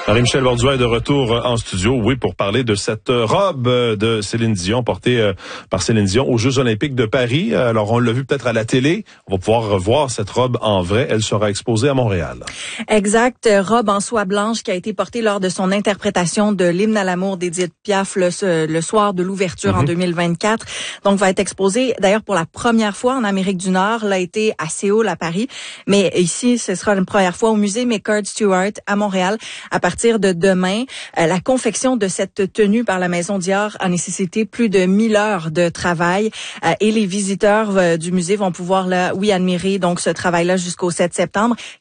Marie-Michel Borduas est de retour en studio, oui, pour parler de cette robe de Céline Dion, portée par Céline Dion aux Jeux Olympiques de Paris. Alors, on l'a vu peut-être à la télé. On va pouvoir revoir cette robe en vrai. Elle sera exposée à Montréal. Exact. Robe en soie blanche qui a été portée lors de son interprétation de l'hymne à l'amour d'Édith Piaf le soir de l'ouverture en 2024. Donc, va être exposée d'ailleurs pour la première fois en Amérique du Nord. L'a été à Séoul, à Paris. Mais ici, ce sera une première fois au musée McCord Stewart à Montréal. À partir de demain, la confection de cette tenue par la Maison Dior a nécessité plus de 1000 heures de travail et les visiteurs du musée vont pouvoir admirer donc ce travail-là jusqu'au 7 septembre.